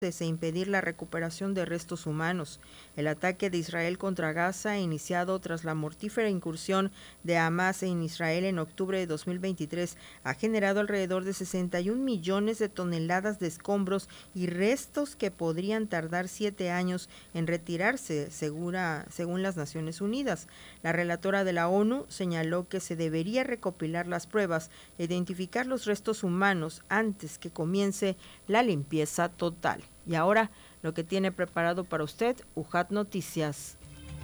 e impedir la recuperación de restos humanos. El ataque de Israel contra Gaza, iniciado tras la mortífera incursión de Hamas en Israel en octubre de 2023, ha generado alrededor de 61 millones de toneladas de escombros y restos que podrían tardar 7 años en retirarse, según las Naciones Unidas. La relatora de la ONU señaló que se debería recopilar las pruebas e identificar los restos humanos antes que comience la limpieza total. Y ahora, lo que tiene preparado para usted, UJAT Noticias.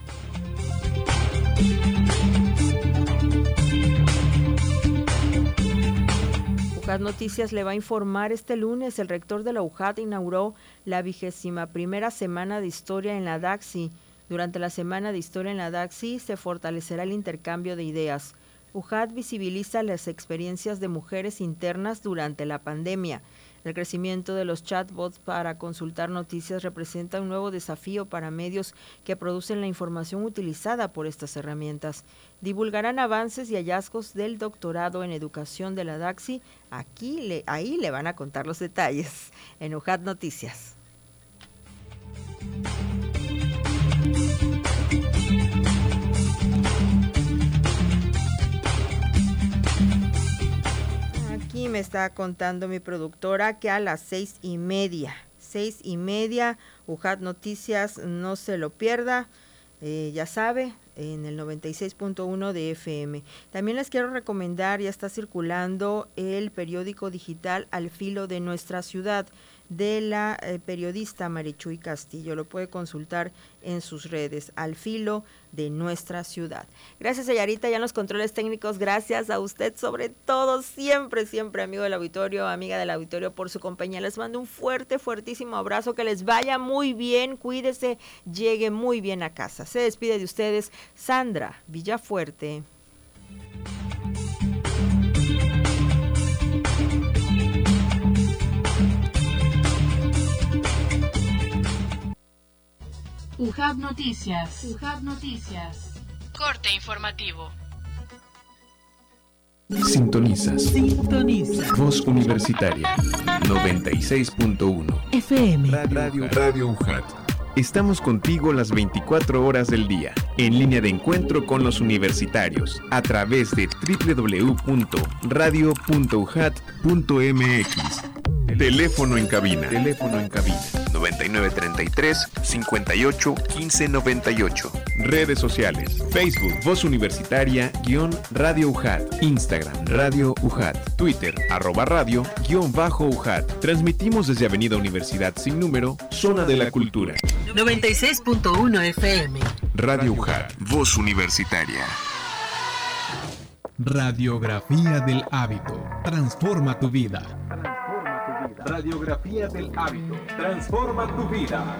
UJAT Noticias le va a informar este lunes. El rector de la UJAT inauguró la 21ª Semana de Historia en la DAXI. Durante la Semana de Historia en la DAXI se fortalecerá el intercambio de ideas. UJAT visibiliza las experiencias de mujeres internas durante la pandemia. El crecimiento de los chatbots para consultar noticias representa un nuevo desafío para medios que producen la información utilizada por estas herramientas. Divulgarán avances y hallazgos del doctorado en educación de la DAXI. Ahí le van a contar los detalles en UJAT Noticias. Aquí me está contando mi productora que a las 6:30, UJAT Noticias, no se lo pierda, ya sabe, en el 96.1 de FM. También les quiero recomendar, ya está circulando el periódico digital Al Filo de Nuestra Ciudad, de la periodista Marichuy Castillo. Lo puede consultar en sus redes, Al Filo de Nuestra Ciudad. Gracias a Yarita, ya en los controles técnicos. Gracias a usted, sobre todo, siempre, amigo del auditorio, amiga del auditorio, por su compañía. Les mando un fuertísimo abrazo, que les vaya muy bien, cuídese, llegue muy bien a casa. Se despide de ustedes Sandra Villafuerte. UJAT Noticias. Corte informativo. Sintonizas. Voz Universitaria 96.1 FM. Radio UJAT. Estamos contigo las 24 horas del día, en línea de encuentro con los universitarios, a través de www.radio.ujat.mx. Teléfono en cabina 9933-581598. Redes sociales: Facebook Voz Universitaria _Radio UJAT, Instagram Radio UJAT, Twitter @radio_UJAT. Transmitimos desde Avenida Universidad sin número, Zona de la Cultura. 96.1 FM. Radio UJAT, Voz Universitaria. Radiografía del hábito. Transforma tu vida. Radiografía del hábito. Transforma tu vida.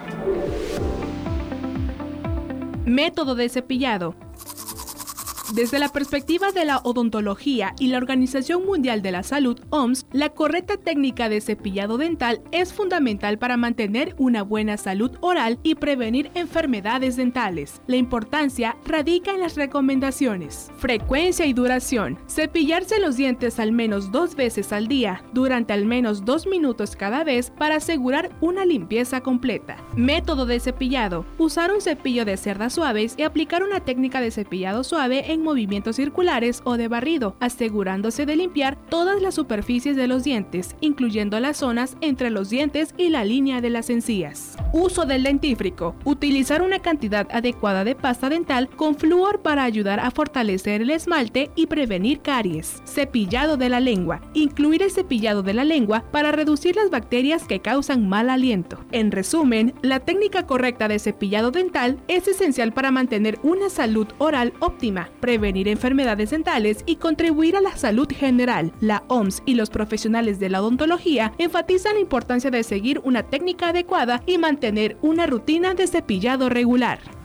Método de cepillado. Desde la perspectiva de la odontología y la Organización Mundial de la Salud, OMS, la correcta técnica de cepillado dental es fundamental para mantener una buena salud oral y prevenir enfermedades dentales. La importancia radica en las recomendaciones. Frecuencia y duración. Cepillarse los dientes al menos 2 veces al día, durante al menos 2 minutos cada vez, para asegurar una limpieza completa. Método de cepillado. Usar un cepillo de cerdas suaves y aplicar una técnica de cepillado suave en movimientos circulares o de barrido, asegurándose de limpiar todas las superficies de los dientes, incluyendo las zonas entre los dientes y la línea de las encías. Uso del dentífrico. Utilizar una cantidad adecuada de pasta dental con flúor para ayudar a fortalecer el esmalte y prevenir caries. Cepillado de la lengua. Incluir el cepillado de la lengua para reducir las bacterias que causan mal aliento. En resumen, la técnica correcta de cepillado dental es esencial para mantener una salud oral óptima, prevenir enfermedades dentales y contribuir a la salud general. La OMS y los profesionales de la odontología enfatizan la importancia de seguir una técnica adecuada y mantener una rutina de cepillado regular.